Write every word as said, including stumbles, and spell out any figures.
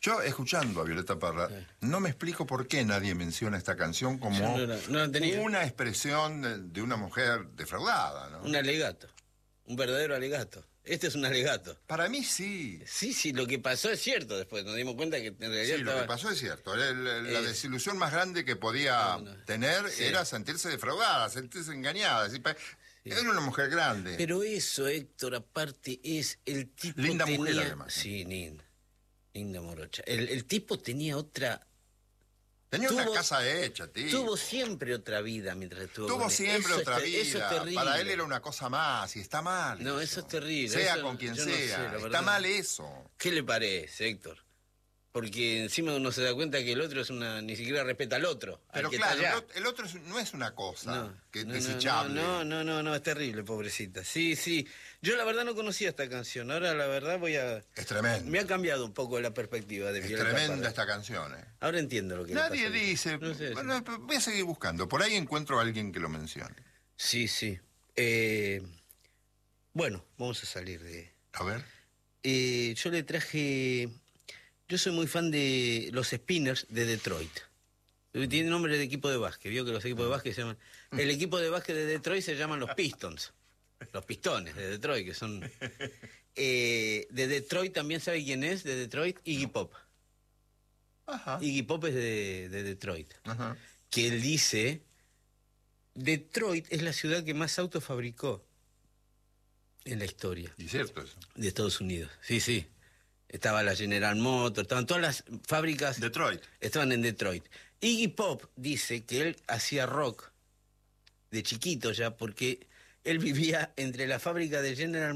Yo, escuchando a Violeta Parra, sí. no me explico por qué nadie menciona esta canción como no era, no una expresión de, de una mujer defraudada, ¿no? Un alegato, un verdadero alegato. Este es un alegato. Para mí sí. Sí, sí, lo que pasó es cierto después. Nos dimos cuenta que en realidad Sí, estaba... lo que pasó es cierto. El, el, la es... desilusión más grande que podía no, no. tener sí. era sentirse defraudada, sentirse engañada. Sí. Era una mujer grande. Pero eso, Héctor, aparte, es el tipo Linda tenía... mujer, además. Sí, linda. Linda morocha. El, el tipo tenía otra... Tenía tuvo, una casa hecha, tío. Tuvo siempre otra vida mientras estuvo Tuvo con siempre eso otra es, vida. Eso es terrible. Para él era una cosa más y está mal. No, eso, eso es terrible. Sea eso, con quien sea. No sé, está verdad. mal eso. ¿Qué le parece, Héctor? Porque encima uno se da cuenta que el otro es una... ni siquiera respeta al otro. Pero al que claro, el otro es, no es una cosa no, que no, desechable. No, no, no, no, es terrible, pobrecita. Sí, sí. Yo la verdad no conocía esta canción. Ahora la verdad voy a... Es tremendo. Me ha cambiado un poco la perspectiva de Es Violeta tremenda Parra. esta canción, ¿eh? Ahora entiendo lo que Nadie le pasa. dice... No sé, bueno, sí. Voy a seguir buscando. Por ahí encuentro a alguien que lo mencione. Sí, sí. Eh, bueno, vamos a salir de... A ver. Eh, yo le traje... Yo soy muy fan de los Spinners de Detroit. Tiene nombre de equipo de básquet. Vio que los equipos de básquet se llaman... El equipo de básquet de Detroit se llaman los Pistons. Los Pistones de Detroit, que son... Eh, de Detroit también, ¿sabe quién es? De Detroit, Iggy Pop. Ajá. Iggy Pop es de, de Detroit. Ajá. Que él dice... Detroit es la ciudad que más autos fabricó en la historia. Y cierto eso. De Estados Unidos. Sí, sí. Estaba la General Motors, estaban todas las fábricas... Detroit. Estaban en Detroit. Iggy Pop dice que él hacía rock de chiquito ya, porque él vivía entre la fábrica de General